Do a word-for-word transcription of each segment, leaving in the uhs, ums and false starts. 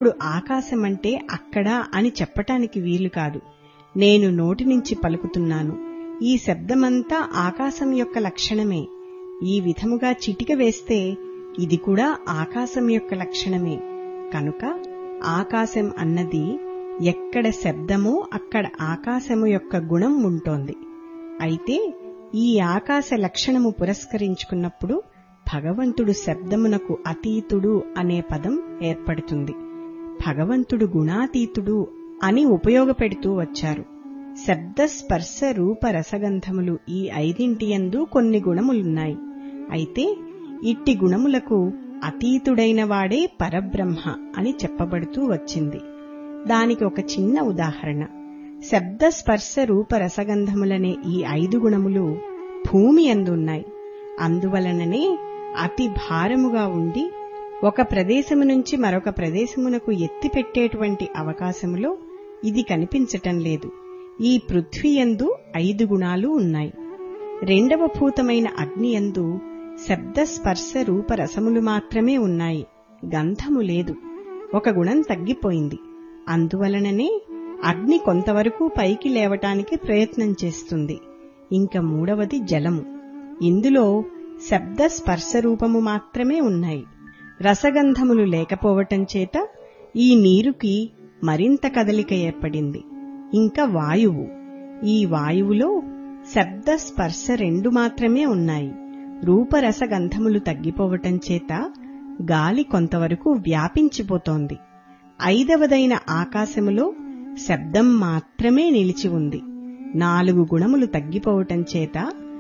ఇప్పుడు ఆకాశమంటే అక్కడ అని చెప్పటానికి వీలు కాదు. నేను నోటి నుంచి పలుకుతున్నాను. ఈ శబ్దమంతా ఆకాశం యొక్క లక్షణమే. ఈ విధముగా చిటిక వేస్తే ఇది కూడా ఆకాశం యొక్క లక్షణమే. కనుక ఆకాశం అన్నది ఎక్కడ శబ్దమో అక్కడ ఆకాశము యొక్క గుణం ఉంటోంది. అయితే ఈ ఆకాశ లక్షణము పురస్కరించుకున్నప్పుడు భగవంతుడు శబ్దమునకు అతీతుడు అనే పదం ఏర్పడుతుంది. భగవంతుడు గుణాతీతుడు అని ఉపయోగపెడుతూ వచ్చారు. శబ్ద స్పర్శ రూప రసగంధములు ఈ ఐదింటియందు కొన్ని గుణములున్నాయి. అయితే ఇట్టి గుణములకు అతీతుడైన వాడే పరబ్రహ్మ అని చెప్పబడుతూ వచ్చింది. దానికి ఒక చిన్న ఉదాహరణ. శబ్ద స్పర్శ రూప రసగంధములనే ఈ ఐదు గుణములు భూమి అందున్నాయి. అందువలననే అతి భారముగా ఉండి ఒక ప్రదేశము నుంచి మరొక ప్రదేశమునకు ఎత్తిపెట్టేటువంటి అవకాశములో ఇది కనిపించటం లేదు. ఈ పృథ్వీయందు ఐదు గుణాలు ఉన్నాయి. రెండవ భూతమైన అగ్నియందు శబ్ద స్పర్శ రూప రసములు మాత్రమే ఉన్నాయి. గంధము లేదు. ఒక గుణం తగ్గిపోయింది. అందువలననే అగ్ని కొంతవరకు పైకి లేవటానికి ప్రయత్నం చేస్తుంది. ఇంక మూడవది జలము. ఇందులో శబ్ద స్పర్శ రూపము మాత్రమే ఉన్నాయి. రసగంధములు లేకపోవటం చేత ఈ నీరుకి మరింత కదలిక ఏర్పడింది. ఇంకా వాయువు. ఈ వాయువులో శబ్ద స్పర్శ రెండు మాత్రమే ఉన్నాయి. రూపరసగంధములు తగ్గిపోవటం చేత గాలి కొంతవరకు వ్యాపించిపోతోంది. ఐదవదైన ఆకాశములో శబ్దం మాత్రమే నిలిచి ఉంది. నాలుగు గుణములు తగ్గిపోవటం చేత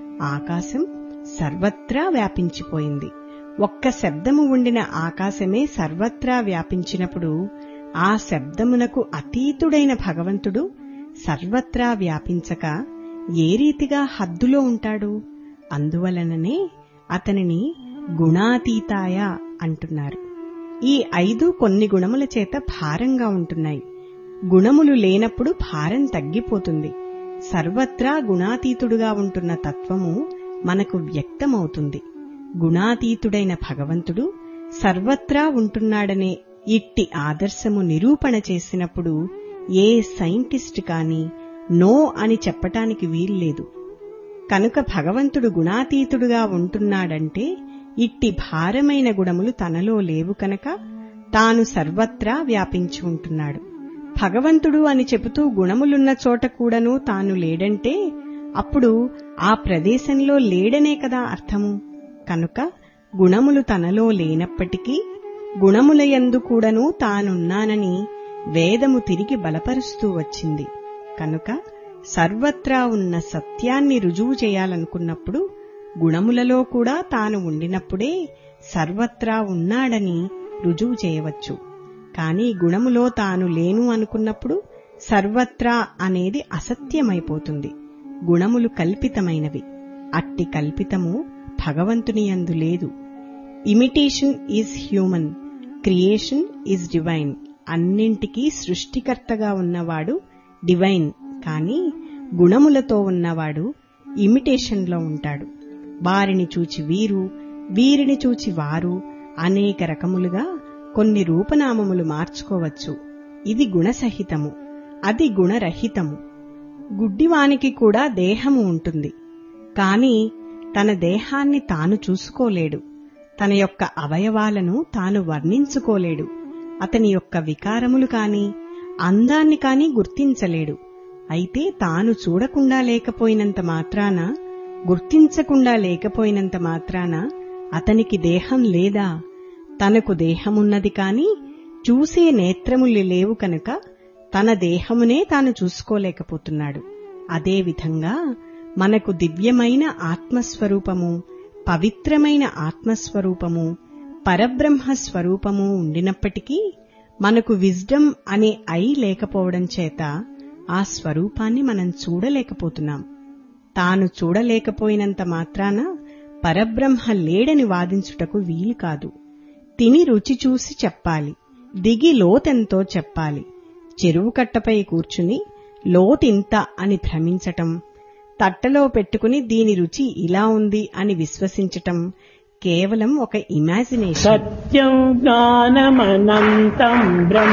ఆకాశం సర్వత్రా వ్యాపించిపోయింది. ఒక్క శబ్దము ఉండిన ఆకాశమే సర్వత్రా వ్యాపించినప్పుడు ఆ శబ్దమునకు అతీతుడైన భగవంతుడు సర్వత్రా వ్యాపించక ఏ రీతిగా హద్దులో ఉంటాడు? అందువలననే అతనిని గుణాతీతాయ అంటున్నారు. ఈ ఐదు కొన్ని గుణముల చేత భారంగా ఉంటున్నాయి. గుణములు లేనప్పుడు భారం తగ్గిపోతుంది. సర్వత్రా గుణాతీతుడుగా ఉంటున్న తత్వము మనకు వ్యక్తమవుతుంది. గుణాతీతుడైన భగవంతుడు సర్వత్రా ఉంటున్నాడనే ఇట్టి ఆదర్శము నిరూపణ చేసినప్పుడు ఏ సైంటిస్ట్ కాని నో అని చెప్పటానికి వీల్లేదు. కనుక భగవంతుడు గుణాతీతుడుగా ఉంటున్నాడంటే ఇట్టి భారమైన గుణములు తనలో లేవు కనుక తాను సర్వత్రా వ్యాపించి ఉంటున్నాడు. భగవంతుడు అని చెబుతూ గుణములున్న చోట కూడాను తాను లేడంటే అప్పుడు ఆ ప్రదేశంలో లేడనే కదా అర్థము. కనుక గుణములు తనలో లేనప్పటికీ గుణములయందు కూడాను తానున్నానని వేదము తిరిగి బలపరుస్తూ వచ్చింది. కనుక సర్వత్రా ఉన్న సత్యాన్ని రుజువు చేయాలనుకున్నప్పుడు గుణములలో కూడా తాను ఉండినప్పుడే సర్వత్రా ఉన్నాడని రుజువు చేయవచ్చు. కాని గుణములో తాను లేను అనుకున్నప్పుడు సర్వత్రా అనేది అసత్యమైపోతుంది. గుణములు కల్పితమైనవి. అట్టి కల్పితము భగవంతుని యందు లేదు. Imitation is human, creation is divine. అన్నింటికీ సృష్టికర్తగా ఉన్నవాడు డివైన్. కాని గుణములతో ఉన్నవాడు ఇమిటేషన్లో ఉంటాడు. వారిని చూచి వీరు, వీరిని చూచి వారు అనేక రకములుగా కొన్ని రూపనామములు మార్చుకోవచ్చు. ఇది గుణసహితము, అది గుణరహితము. గుడ్డివానికి కూడా దేహము ఉంటుంది. కాని తన దేహాన్ని తాను చూసుకోలేడు. తన యొక్క అవయవాలను తాను వర్ణించుకోలేడు. అతని యొక్క వికారములు కాని అందాన్ని కాని గుర్తించలేడు. అయితే తాను చూడకుండా లేకపోయినంత మాత్రాన, గుర్తించకుండా లేకపోయినంత మాత్రాన అతనికి దేహం లేదా? తనకు దేహమున్నది కాని చూసే నేత్రములు లేవు కనుక తన దేహమునే తాను చూసుకోలేకపోతున్నాడు. అదేవిధంగా మనకు దివ్యమైన ఆత్మస్వరూపము, పవిత్రమైన ఆత్మస్వరూపము, పరబ్రహ్మస్వరూపము ఉండినప్పటికీ మనకు విజ్డమ్ అనే ఐ లేకపోవడం చేత ఆ స్వరూపాన్ని మనం చూడలేకపోతున్నాం. తాను చూడలేకపోయినంత మాత్రాన పరబ్రహ్మ లేడని వాదించుటకు వీలు కాదు. తిని రుచి చూసి చెప్పాలి. దిగి లోతెంతో చెప్పాలి. చెరువు కట్టపై కూర్చుని లోతింత అని భ్రమించటం, తట్టలో పెట్టుకుని దీని రుచి ఇలా ఉంది అని విశ్వసించటం కేవలం ఒక ఇమాజినేషన్. సత్యం జ్ఞానమనంతం బ్రహ్మ